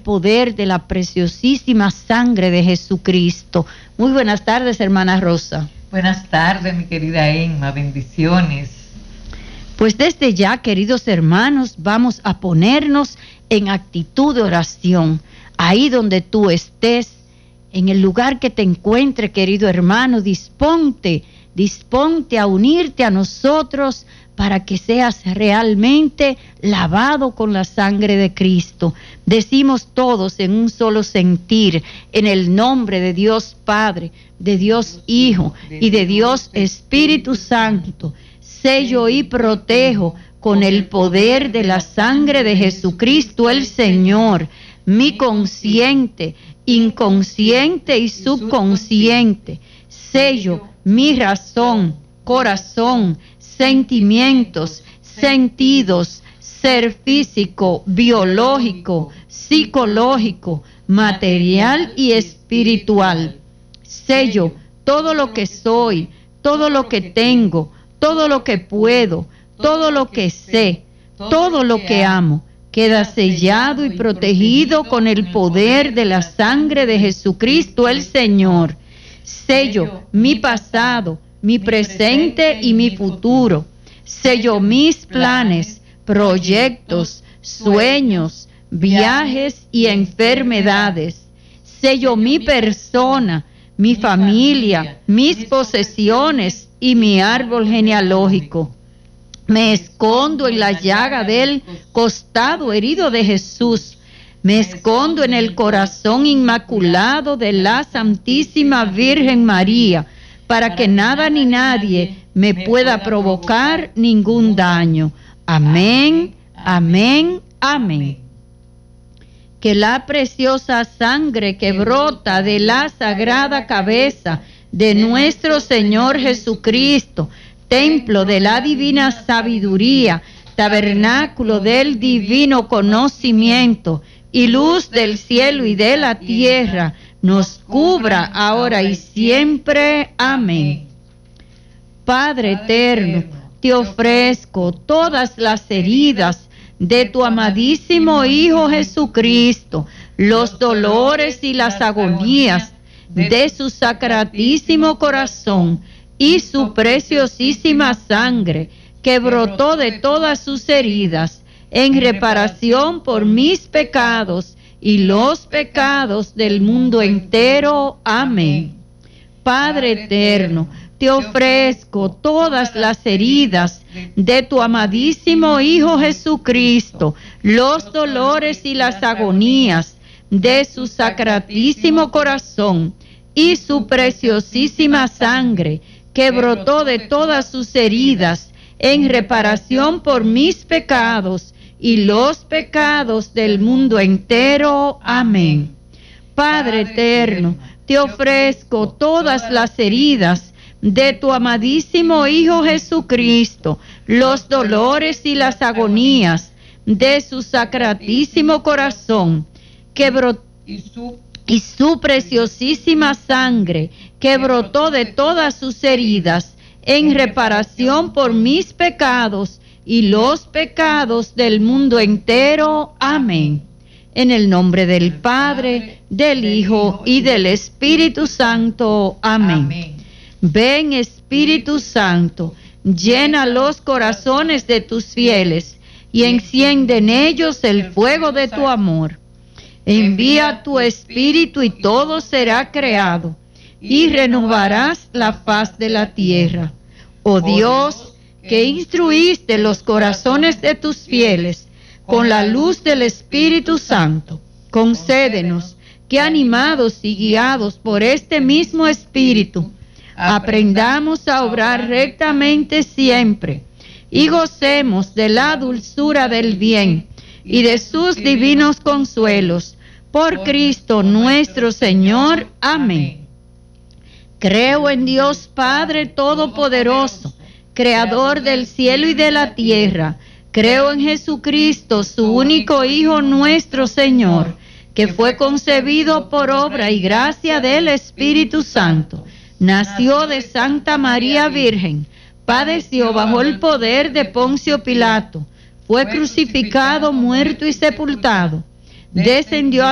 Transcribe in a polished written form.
poder de la preciosísima sangre de Jesucristo. Muy buenas tardes, hermana Rosa. Buenas tardes, mi querida Emma, bendiciones. Pues desde ya, queridos hermanos, vamos a ponernos en actitud de oración. Ahí donde tú estés, en el lugar que te encuentres, querido hermano, disponte a unirte a nosotros para que seas realmente lavado con la sangre de Cristo. Decimos todos en un solo sentir, en el nombre de Dios Padre, de Dios Hijo y de Dios Espíritu Santo, sello y protejo con el poder de la sangre de Jesucristo el Señor, mi consciente, inconsciente y subconsciente, sello mi razón, corazón, sentimientos, sentidos, ser físico, biológico, psicológico, material y espiritual. Sello todo lo que soy, todo lo que tengo, todo lo que puedo, todo lo que sé, todo lo que amo. Queda sellado y protegido con el poder de la sangre de Jesucristo el Señor. Sello mi pasado, mi presente y mi futuro. Sello mis planes, proyectos, sueños, viajes y enfermedades. Sello mi persona, mi familia, mis posesiones y mi árbol genealógico. Me escondo en la llaga del costado herido de Jesús. Me escondo en el corazón inmaculado de la Santísima Virgen María, para que nada ni nadie me pueda provocar ningún daño. Amén, amén, amén. Que la preciosa sangre que brota de la sagrada cabeza de nuestro Señor Jesucristo, templo de la divina sabiduría, tabernáculo del divino conocimiento y luz del cielo y de la tierra, nos cubra ahora y siempre. Amén. Padre eterno, te ofrezco todas las heridas de tu amadísimo Hijo Jesucristo, los dolores y las agonías de su sacratísimo corazón y su preciosísima sangre que brotó de todas sus heridas en reparación por mis pecados y los pecados del mundo entero. Amén. Padre eterno, te ofrezco todas las heridas de tu amadísimo Hijo Jesucristo, los dolores y las agonías de su sacratísimo corazón y su preciosísima sangre que brotó de todas sus heridas en reparación por mis pecados y los pecados del mundo entero. Amén. Padre eterno, te ofrezco todas las heridas de tu amadísimo Hijo Jesucristo, los dolores y las agonías de su sacratísimo corazón que brotó y su preciosísima sangre que brotó de todas sus heridas en reparación por mis pecados y los pecados del mundo entero. Amén. En el nombre del Padre, del Hijo y del Espíritu Santo. Amén. Ven, Espíritu Santo, llena los corazones de tus fieles y enciende en ellos el fuego de tu amor. Envía tu Espíritu y todo será creado, y renovarás la faz de la tierra. Oh Dios, que instruiste los corazones de tus fieles con la luz del Espíritu Santo, concédenos que, animados y guiados por este mismo Espíritu, aprendamos a obrar rectamente siempre y gocemos de la dulzura del bien y de sus divinos consuelos, por Cristo nuestro Señor. Amén. Creo en Dios Padre Todopoderoso, Creador del cielo y de la tierra. Creo en Jesucristo, su único Hijo nuestro Señor, que fue concebido por obra y gracia del Espíritu Santo. Nació de Santa María Virgen, padeció bajo el poder de Poncio Pilato, fue crucificado, muerto y sepultado, descendió